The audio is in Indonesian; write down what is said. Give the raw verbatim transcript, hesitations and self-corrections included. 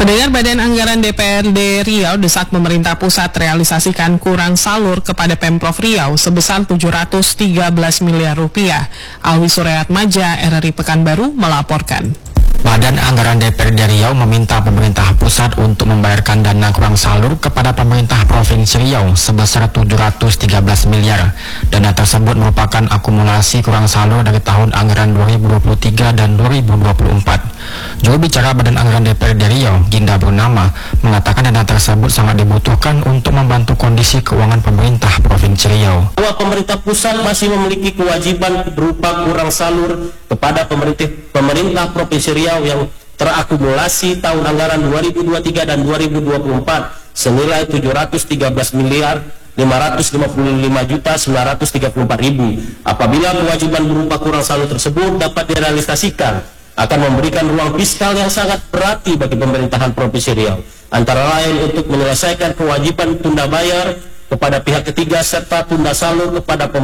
Pendengar, Badan Anggaran D P R D Riau desak pemerintah pusat realisasikan kurang salur kepada Pemprov Riau sebesar tujuh ratus tiga belas miliar rupiah. Alwi Suryatmaja, R R I Pekanbaru melaporkan. Badan Anggaran D P R D Riau meminta pemerintah pusat untuk membayarkan dana kurang salur kepada pemerintah Provinsi Riau sebesar tujuh ratus tiga belas miliar. Dana tersebut merupakan akumulasi kurang salur dari tahun anggaran dua ribu dua puluh tiga dan dua ribu dua puluh empat. Juru bicara Badan Anggaran D P R D Riau, Ginda Burnama, mengatakan dana tersebut sangat dibutuhkan untuk membantu kondisi keuangan pemerintah Provinsi Riau. Bahwa pemerintah pusat masih memiliki kewajiban berupa kurang salur kepada pemerintah, pemerintah Provinsi Riau yang terakumulasi tahun anggaran dua ribu dua puluh tiga dan dua ribu dua puluh empat senilai tujuh ratus tiga belas miliar lima ratus lima puluh lima juta sembilan ratus tiga puluh empat ribu. Apabila kewajiban berupa kurang salur tersebut dapat direalisasikan, akan memberikan ruang fiskal yang sangat berarti bagi pemerintahan Provinsi Riau, antara lain untuk menyelesaikan kewajiban tunda bayar kepada pihak ketiga serta tunda salur kepada pemerintah